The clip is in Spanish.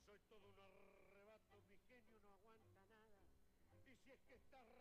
Soy todo un arrebato, mi genio no aguanta nada. Y si es que estás